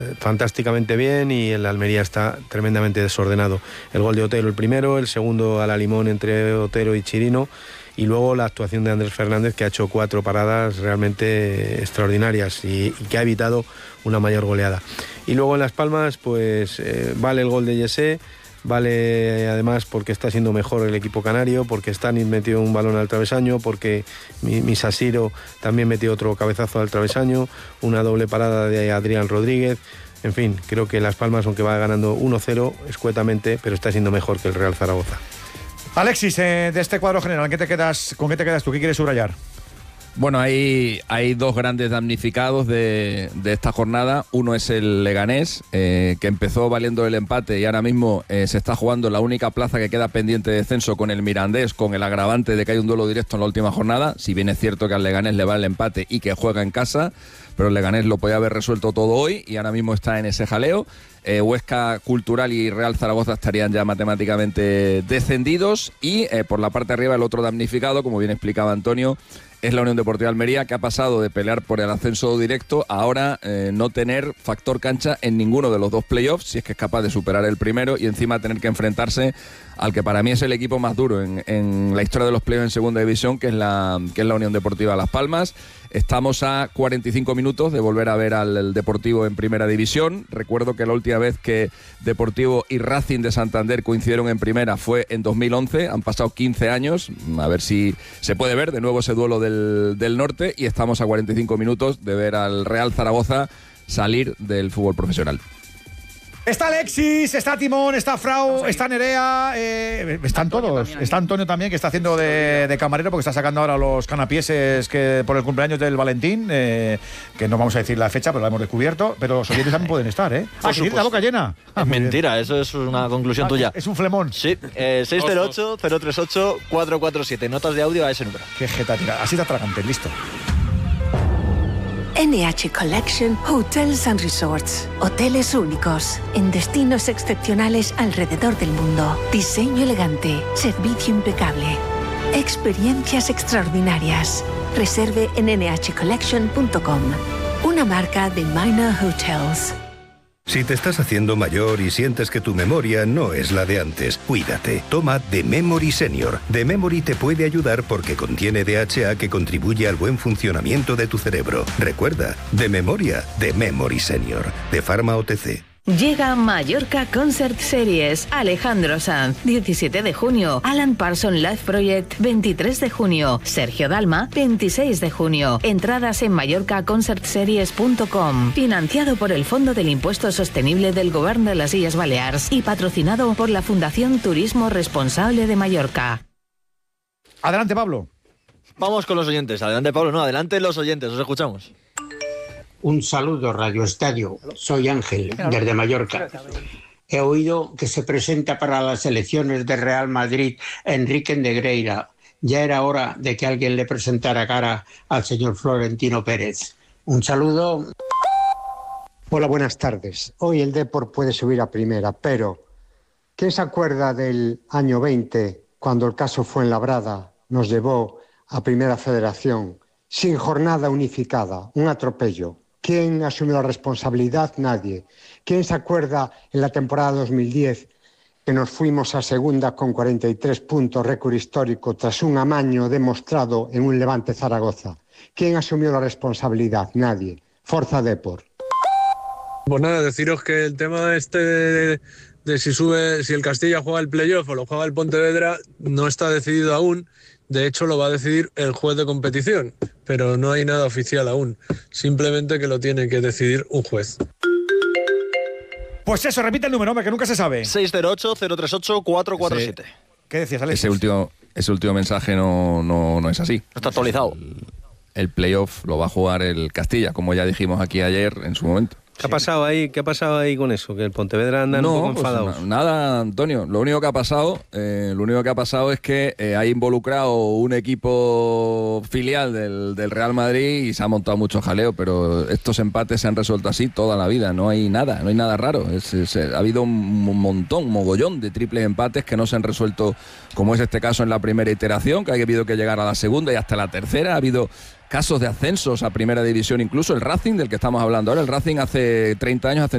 fantásticamente bien y el Almería está tremendamente desordenado. El gol de Otero el primero, el segundo a la limón entre Otero y Chirino, y luego la actuación de Andrés Fernández, que ha hecho 4 paradas realmente extraordinarias y que ha evitado una mayor goleada. Y luego en Las Palmas pues vale el gol de Yesé, vale además porque está siendo mejor el equipo canario, porque Stanis metió un balón al travesaño, porque Misasiro también metió otro cabezazo al travesaño, una doble parada de Adrián Rodríguez. En fin, creo que Las Palmas, aunque va ganando 1-0 escuetamente, pero está siendo mejor que el Real Zaragoza. Alexis, de este cuadro general, ¿con qué te quedas tú? ¿Qué quieres subrayar? Bueno, hay dos grandes damnificados de esta jornada. Uno es el Leganés, que empezó valiendo el empate y ahora mismo se está jugando la única plaza que queda pendiente de descenso con el Mirandés, con el agravante de que hay un duelo directo en la última jornada. Si bien es cierto que al Leganés le va el empate y que juega en casa, pero el Leganés lo podía haber resuelto todo hoy y ahora mismo está en ese jaleo. Huesca, Cultural y Real Zaragoza estarían ya matemáticamente descendidos y por la parte de arriba el otro damnificado, como bien explicaba Antonio, es la Unión Deportiva Almería, que ha pasado de pelear por el ascenso directo a ahora no tener factor cancha en ninguno de los dos playoffs, si es que es capaz de superar el primero y encima tener que enfrentarse al que para mí es el equipo más duro en la historia de los playoffs en segunda división, que es la Unión Deportiva Las Palmas. Estamos a 45 minutos de volver a ver al Deportivo en primera división. Recuerdo que la última vez que Deportivo y Racing de Santander coincidieron en primera fue en 2011. Han pasado 15 años. A ver si se puede ver de nuevo ese duelo del norte. Y estamos a 45 minutos de ver al Real Zaragoza salir del fútbol profesional. Está Alexis, está Timón, está Frau, está Nerea, están todos. Está Antonio también, que está haciendo de camarero, porque está sacando ahora los canapieses que por el cumpleaños del Valentín, que no vamos a decir la fecha, pero la hemos descubierto. Pero los oyentes también pueden estar, ¿eh? Ah, que tiene la boca llena. Es mentira, eso es una conclusión tuya. Es un flemón. Sí, 608-038-447. Notas de audio a ese número. Qué jeta, tira. Así de atragante, listo. NH Collection Hotels and Resorts. Hoteles únicos, en destinos excepcionales alrededor del mundo. Diseño elegante, servicio impecable. Experiencias extraordinarias. Reserve en nhcollection.com. Una marca de Minor Hotels. Si te estás haciendo mayor y sientes que tu memoria no es la de antes, cuídate. Toma The Memory Senior. The Memory te puede ayudar porque contiene DHA que contribuye al buen funcionamiento de tu cerebro. Recuerda, de memoria, The Memory Senior. De Pharma OTC. Llega Mallorca Concert Series. Alejandro Sanz, 17 de junio. Alan Parsons Live Project, 23 de junio. Sergio Dalma, 26 de junio. Entradas en mallorcaconcertseries.com. Financiado por el Fondo del Impuesto Sostenible del Govern de las Illes Balears y patrocinado por la Fundación Turismo Responsable de Mallorca. Adelante, Pablo. Vamos con los oyentes. Adelante, Pablo. No, adelante los oyentes. Os escuchamos. Un saludo, Radio Estadio. Soy Ángel, desde Mallorca. He oído que se presenta para las elecciones del Real Madrid Enrique Negreira. Ya era hora de que alguien le presentara cara al señor Florentino Pérez. Un saludo. Hola, buenas tardes. Hoy el Depor puede subir a primera, pero ¿quién se acuerda del año 20, cuando el caso Fuenlabrada nos llevó a Primera Federación, sin jornada unificada, un atropello? ¿Quién asumió la responsabilidad? Nadie. ¿Quién se acuerda en la temporada 2010 que nos fuimos a segunda con 43 puntos, récord histórico, tras un amaño demostrado en un Levante Zaragoza? ¿Quién asumió la responsabilidad? Nadie. Forza Depor. Pues nada, deciros que el tema de si el Castilla juega el playoff o lo juega el Pontevedra no está decidido aún. De hecho, lo va a decidir el juez de competición, pero no hay nada oficial aún. Simplemente que lo tiene que decidir un juez. Pues eso, repite el número, hombre, que nunca se sabe. 608-038-447. ¿Qué decías, Alex? Ese último mensaje no es así. No está actualizado. El playoff lo va a jugar el Castilla, como ya dijimos aquí ayer en su momento. ¿Qué ha pasado ahí con eso? Que el Pontevedra anda un poco enfadados. Pues nada, Antonio. Lo único que ha pasado es que ha involucrado un equipo filial del Real Madrid y se ha montado mucho jaleo, pero estos empates se han resuelto así toda la vida. No hay nada raro. Ha habido un mogollón de triples empates que no se han resuelto, como es este caso en la primera iteración, que ha habido que llegar a la segunda y hasta la tercera. Ha habido casos de ascensos a primera división, incluso el Racing, del que estamos hablando ahora. El Racing hace 30 años